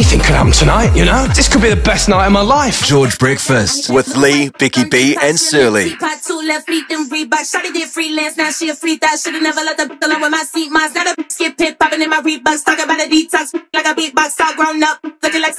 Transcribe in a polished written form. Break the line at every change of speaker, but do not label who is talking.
Anything could happen tonight, you know? This could be the best night of my life.
George Breakfast with Lee, Becky B and Surly.
Pot two left feet, them Reebok. Shawty did freelance, now she a free thot. Should've never let the alone with my seat. Mine's not a skip pit, popping in my Reeboks. Talking about a detox, like a beatbox. All grown up, looking like